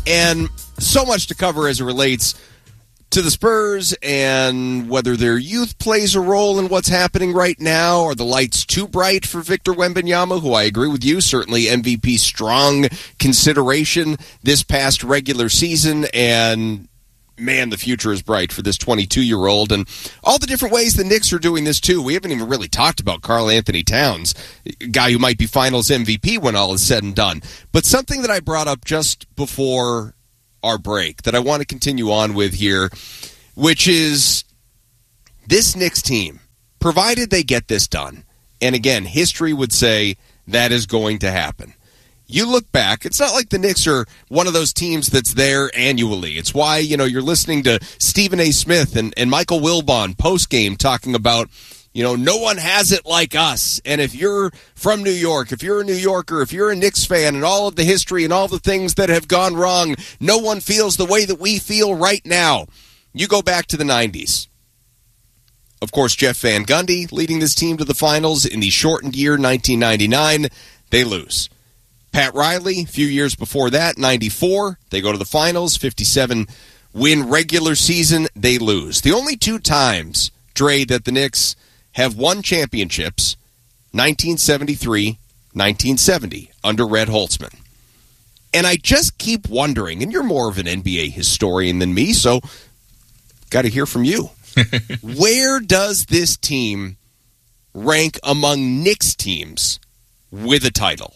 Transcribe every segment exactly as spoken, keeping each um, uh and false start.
And so much to cover as it relates to the Spurs and whether their youth plays a role in what's happening right now. Are the lights too bright for Victor Wembanyama, who I agree with you, certainly M V P strong consideration this past regular season, and man, the future is bright for this twenty-two-year-old, and all the different ways the Knicks are doing this too. We haven't even really talked about Karl Anthony Towns, a guy who might be Finals M V P when all is said and done. But something that I brought up just before our break that I want to continue on with here, which is this Knicks team, provided they get this done, and again, history would say that is going to happen. You look back, it's not like the Knicks are one of those teams that's there annually. It's why, you know, you're listening to Stephen A. Smith and, and Michael Wilbon post-game talking about, you know, no one has it like us. And if you're from New York, if you're a New Yorker, if you're a Knicks fan and all of the history and all the things that have gone wrong, no one feels the way that we feel right now. You go back to the nineties. Of course, Jeff Van Gundy leading this team to the finals in the shortened year nineteen ninety-nine. They lose. Pat Riley, a few years before that, ninety-four, they go to the finals, fifty-seven win regular season, they lose. The only two times, Dre, that the Knicks have won championships, nineteen seventy-three, nineteen seventy, under Red Holtzman. And I just keep wondering, and you're more of an N B A historian than me, so got to hear from you. Where does this team rank among Knicks teams with a title?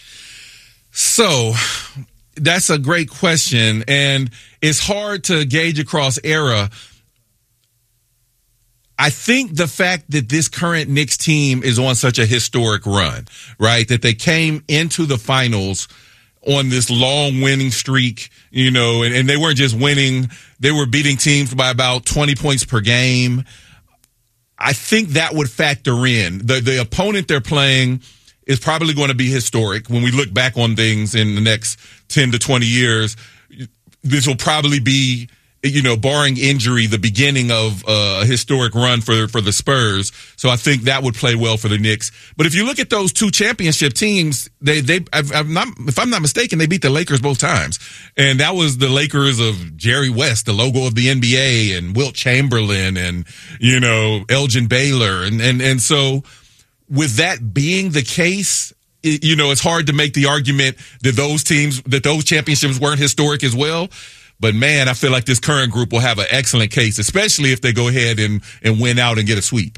So that's a great question, and it's hard to gauge across era. I think the fact that this current Knicks team is on such a historic run, right, that they came into the finals on this long winning streak, you know, and, and they weren't just winning, they were beating teams by about twenty points per game. I think that would factor in. The, the opponent they're playing is probably going to be historic. When we look back on things in the next ten to twenty years, this will probably be, you know, barring injury, the beginning of a historic run for, for the Spurs. So I think that would play well for the Knicks. But if you look at those two championship teams, they, they, I've, I'm not, if I'm not mistaken, they beat the Lakers both times. And that was the Lakers of Jerry West, the logo of the N B A, and Wilt Chamberlain and, you know, Elgin Baylor. And, and, and so, with that being the case, it, you know, it's hard to make the argument that those teams, that those championships weren't historic as well. But, man, I feel like this current group will have an excellent case, especially if they go ahead and, and win out and get a sweep.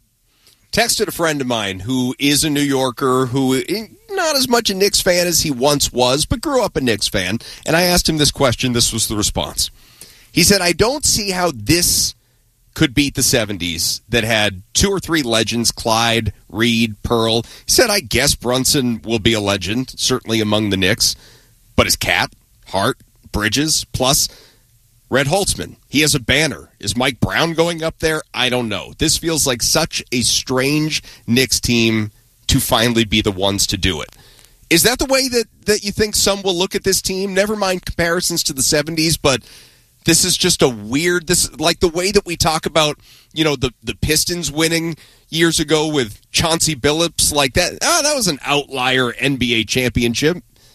Texted a friend of mine who is a New Yorker, who is not as much a Knicks fan as he once was, but grew up a Knicks fan. And I asked him this question. This was the response. He said, I don't see how this could beat the seventies that had two or three legends, Clyde, Reed, Pearl. He said, I guess Brunson will be a legend, certainly among the Knicks. But is Cat, Hart, Bridges, plus Red Holtzman, he has a banner. Is Mike Brown going up there? I don't know. This feels like such a strange Knicks team to finally be the ones to do it. Is that the way that, that you think some will look at this team? Never mind comparisons to the seventies, but this is just a weird, this like the way that we talk about, you know, the, the Pistons winning years ago with Chauncey Billups, like that. Oh, that was an outlier N B A championship.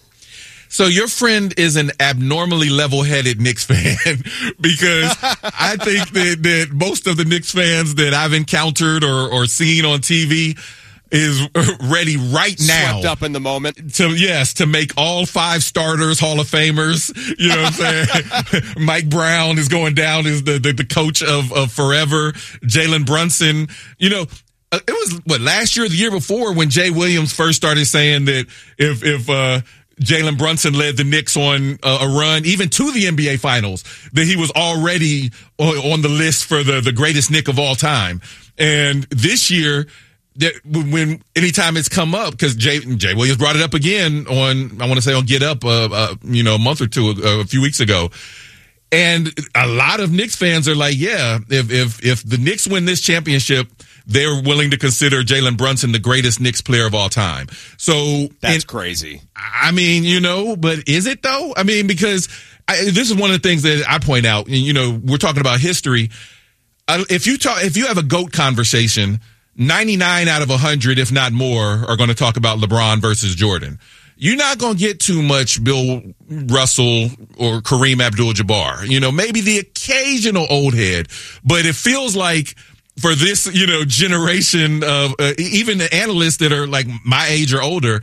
So your friend is an abnormally level-headed Knicks fan because I think that, that most of the Knicks fans that I've encountered or, or seen on T V is ready right now. Swept up in the moment. To, yes, to make all five starters Hall of Famers. You know what I'm saying? Mike Brown is going down as the, the, the coach of, of forever. Jalen Brunson, you know, it was, what, last year or the year before when Jay Williams first started saying that if, if, uh, Jalen Brunson led the Knicks on uh, a run, even to the N B A Finals, that he was already on, on the list for the, the greatest Knick of all time. And this year, that when anytime it's come up, because Jay, Jay Williams brought it up again on, I want to say on Get Up, uh, uh, you know, a month or two, uh, a few weeks ago. And a lot of Knicks fans are like, yeah, if if if the Knicks win this championship, they're willing to consider Jalen Brunson the greatest Knicks player of all time. So that's and, crazy. I mean, you know, but is it though? I mean, because I, this is one of the things that I point out. You know, we're talking about history. Uh, if you talk, if you have a GOAT conversation, ninety-nine out of one hundred, if not more, are going to talk about LeBron versus Jordan. you're not going to get too much Bill Russell or Kareem Abdul-Jabbar. You know, maybe the occasional old head, but it feels like for this, you know, generation of uh, even the analysts that are like my age or older,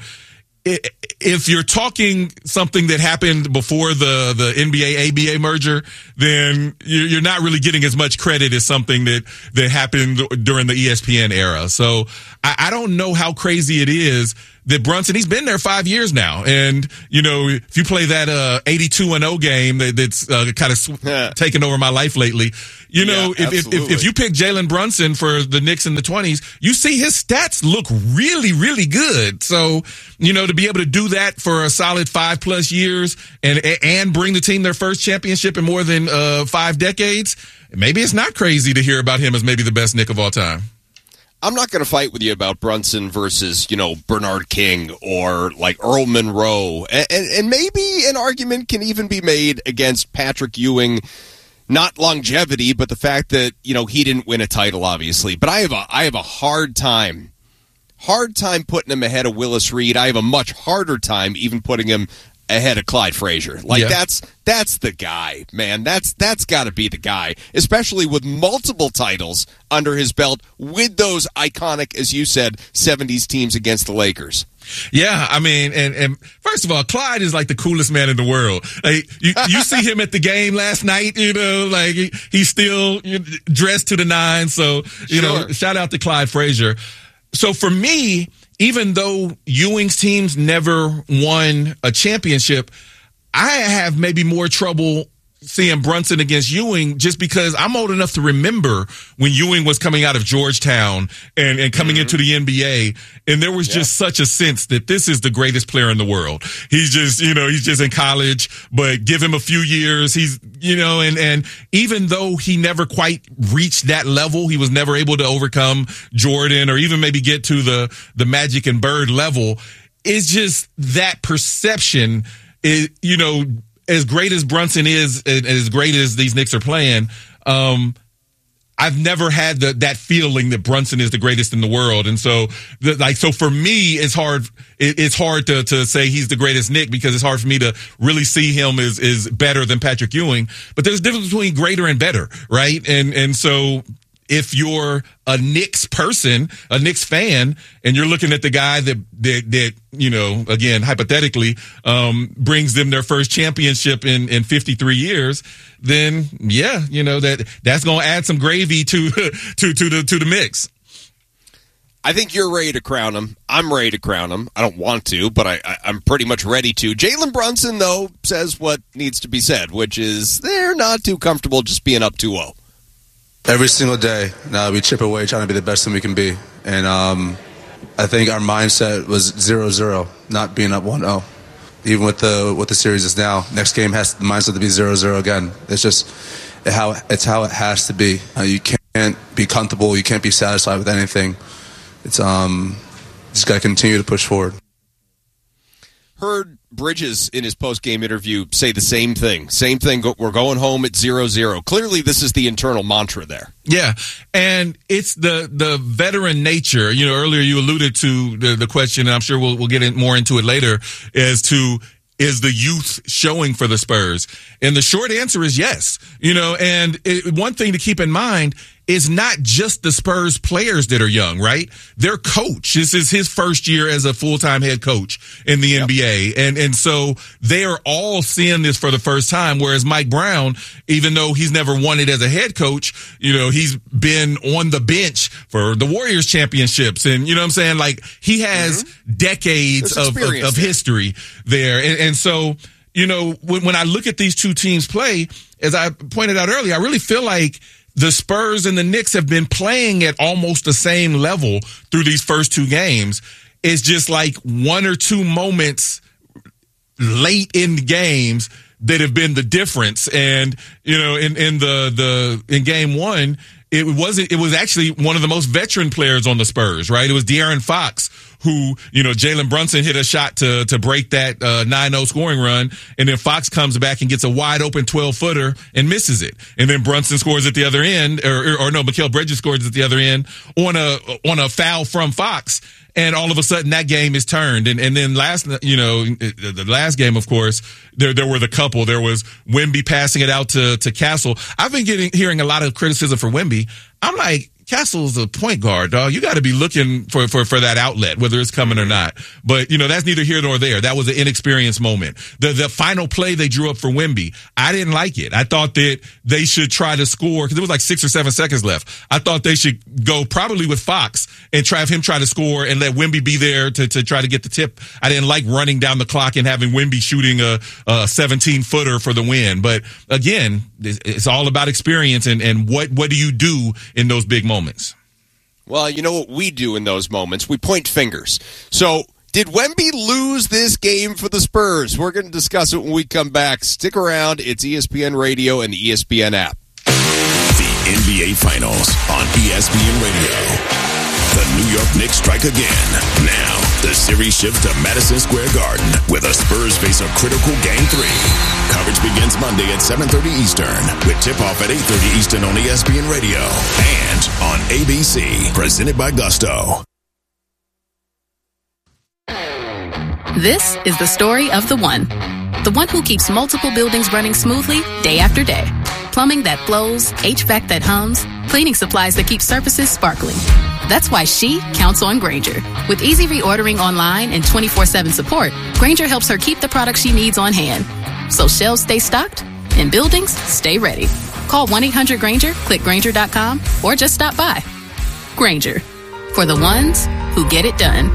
if you're talking something that happened before the, the N B A A B A merger, then you're not really getting as much credit as something that, that happened during the E S P N era. So I, I don't know how crazy it is that Brunson, he's been there five years now. And, you know, if you play that uh eighty-two and oh game that, that's uh, kind of sw- yeah. taken over my life lately, you know, yeah, if, if, if, if you pick Jalen Brunson for the Knicks in the twenties, you see his stats look really, really good. So, you know, to be able to do that for a solid five plus years and and bring the team their first championship in more than uh five decades, maybe it's not crazy to hear about him as maybe the best Knick of all time. I'm not going to fight with you about Brunson versus, you know, Bernard King or like Earl Monroe. And, and, and maybe an argument can even be made against Patrick Ewing, not longevity, but the fact that, you know, he didn't win a title, obviously. But I have a I have a hard time, hard time putting him ahead of Willis Reed. I have a much harder time even putting him ahead of Clyde Frazier. Like, yeah. that's that's the guy, man. That's that's got to be the guy, especially with multiple titles under his belt with those iconic, as you said, seventies teams against the Lakers. Yeah, I mean, and, and first of all, Clyde is like the coolest man in the world. Like, you, you see him at the game last night, you know, like he, he's still dressed to the nines. So, you sure. know, shout out to Clyde Frazier. So for me, even though Ewing's teams never won a championship, I have maybe more trouble seeing Brunson against Ewing just because I'm old enough to remember when Ewing was coming out of Georgetown and, and coming mm-hmm. into the N B A. And there was yeah. just such a sense that this is the greatest player in the world. He's just, you know, he's just in college, but give him a few years. He's, you know, and, and even though he never quite reached that level, he was never able to overcome Jordan or even maybe get to the, the Magic and Bird level. It's just that perception is, you know, as great as Brunson is, and as great as these Knicks are playing, um, I've never had the, that feeling that Brunson is the greatest in the world. And so, the, like, so for me, it's hard, it, it's hard to, to say he's the greatest Knick because it's hard for me to really see him as, as better than Patrick Ewing. But there's a difference between greater and better, right? And, and so, if you're a Knicks person, a Knicks fan, and you're looking at the guy that, that, that you know, again, hypothetically, um, brings them their first championship in, in fifty-three years, then yeah, you know, that, that's going to add some gravy to, to, to the, to the mix. I think you're ready to crown him. I'm ready to crown him. I don't want to, but I, I, I'm pretty much ready to. Jalen Brunson, though, says what needs to be said, which is they're not too comfortable just being up two oh. Every single day, now we chip away trying to be the best thing we can be. And um, I think our mindset was zero zero, not being up one oh. Even with the what the series is now, next game has the mindset to be zero zero again. It's just how it's how it has to be. Uh, you can't be comfortable. You can't be satisfied with anything. It's um, just got to continue to push forward. Heard Bridges in his post-game interview say the same thing. Same thing. We're going home at zero zero. Clearly, this is the internal mantra there. Yeah, and it's the the veteran nature. You know, earlier you alluded to the, the question, and I'm sure we'll we'll get in more into it later, as to is the youth showing for the Spurs? And the short answer is yes. You know, and it, one thing to keep in mind is not just the Spurs players that are young, right? Their coach, this is his first year as a full-time head coach in the yep. N B A. And, and so they are all seeing this for the first time. Whereas Mike Brown, even though he's never won it as a head coach, you know, he's been on the bench for the Warriors championships. And you know what I'm saying? Like he has mm-hmm. decades of, of, of history there. And, and so, you know, when, when I look at these two teams play, as I pointed out earlier, I really feel like the Spurs and the Knicks have been playing at almost the same level through these first two games. It's just like one or two moments late in games that have been the difference. And, you know, in, in the, the, in game one, it wasn't, it was actually one of the most veteran players on the Spurs, right? It was De'Aaron Fox who, you know, Jalen Brunson hit a shot to to break that uh, nine oh scoring run, and then Fox comes back and gets a wide open twelve footer and misses it, and then Brunson scores at the other end, or, or, or no, Mikal Bridges scores at the other end on a on a foul from Fox. And all of a sudden that game is turned. And, and then last, you know, the last game, of course, there, there were the couple. There was Wemby passing it out to, to Castle. I've been getting, hearing a lot of criticism for Wemby. I'm like, Castle's a point guard, dog. You got to be looking for, for, for that outlet, whether it's coming or not. But, you know, that's neither here nor there. That was an inexperienced moment. The, the final play they drew up for Wemby, I didn't like it. I thought that they should try to score because it was like six or seven seconds left. I thought they should go probably with Fox and try have him try to score and let Wemby be there to, to try to get the tip. I didn't like running down the clock and having Wemby shooting a, a seventeen footer for the win. But again, it's all about experience and, and what, what do you do in those big moments? Well, you know what we do in those moments? We point fingers. So, did Wemby lose this game for the Spurs? We're going to discuss it when we come back. Stick around. It's E S P N Radio and the E S P N app. The N B A Finals on E S P N Radio. The New York Knicks strike again. Now, the series shifts to Madison Square Garden, where the Spurs face a critical Game three. Coverage begins Monday at seven thirty Eastern, with tip-off at eight thirty Eastern on E S P N Radio and on A B C, presented by Gusto. This is the story of the one. The one who keeps multiple buildings running smoothly day after day. Plumbing that flows, H V A C that hums, cleaning supplies that keep surfaces sparkling. That's why she counts on Grainger. With easy reordering online and twenty-four seven support, Grainger helps her keep the products she needs on hand. So shelves stay stocked and buildings stay ready. Call one eight hundred Grainger, click Grainger dot com, or just stop by. Grainger, for the ones who get it done.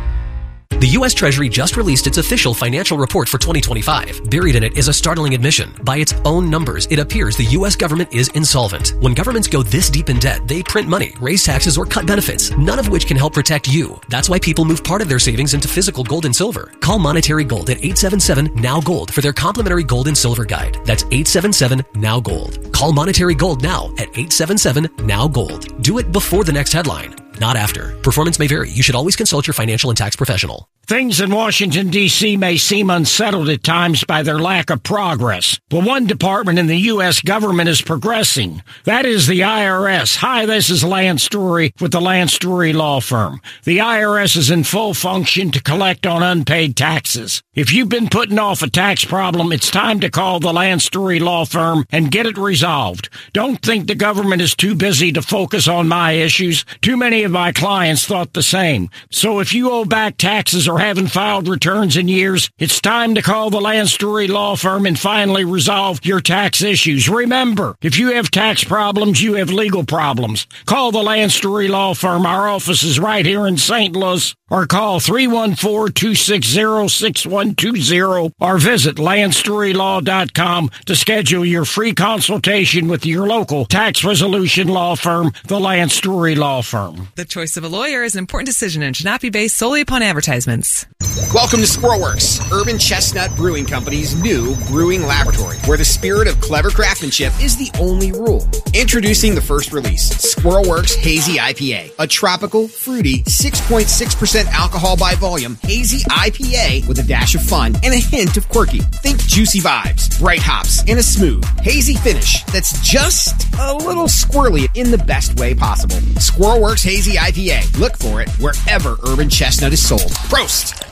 The U S Treasury just released its official financial report for twenty twenty-five. Buried in it is a startling admission. By its own numbers, it appears the U S government is insolvent. When governments go this deep in debt, they print money, raise taxes, or cut benefits, none of which can help protect you. That's why people move part of their savings into physical gold and silver. Call Monetary Gold at eight seven seven, N O W, GOLD for their complimentary gold and silver guide. That's eight seven seven, N O W, GOLD. Call Monetary Gold now at eight seven seven, N O W, GOLD. Do it before the next headline, not after. Performance may vary. You should always consult your financial and tax professional. Things in Washington, D C may seem unsettled at times by their lack of progress. But one department in the U S government is progressing. That is the I R S. Hi, this is Lance Story with the Lance Story Law Firm. The I R S is in full function to collect on unpaid taxes. If you've been putting off a tax problem, it's time to call the Lance Story Law Firm and get it resolved. Don't think the government is too busy to focus on my issues. Too many of my clients thought the same. So if you owe back taxes or haven't filed returns in years, it's time to call the Lance Story Law Firm and finally resolve your tax issues. Remember, if you have tax problems, you have legal problems. Call the Lance Story Law Firm. Our office is right here in Saint Louis. Or call three one four, two six zero, six one two zero or visit lance story law dot com to schedule your free consultation with your local tax resolution law firm, the Lance Story Law Firm. The choice of a lawyer is an important decision and should not be based solely upon advertisements. Welcome to Squirrelworks, Urban Chestnut Brewing Company's new brewing laboratory, where the spirit of clever craftsmanship is the only rule. Introducing the first release, Squirrelworks Hazy I P A, a tropical, fruity, six point six percent alcohol by volume hazy I P A with a dash of fun and a hint of quirky. Think juicy vibes, bright hops, and a smooth, hazy finish that's just a little squirrely in the best way possible. Squirrelworks Hazy I P A. Look for it wherever Urban Chestnut is sold. Prost!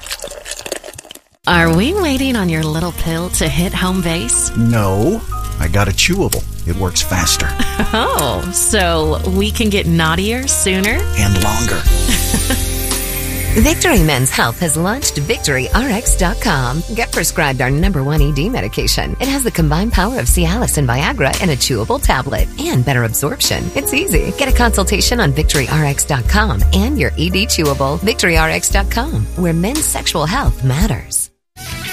Are we waiting on your little pill to hit home base? No, I got a chewable. It works faster. Oh, so we can get naughtier sooner? And longer. Victory Men's Health has launched Victory R X dot com. Get prescribed our number one E D medication. It has the combined power of Cialis and Viagra in a chewable tablet and better absorption. It's easy. Get a consultation on Victory R X dot com and your E D chewable. Victory R X dot com, where men's sexual health matters.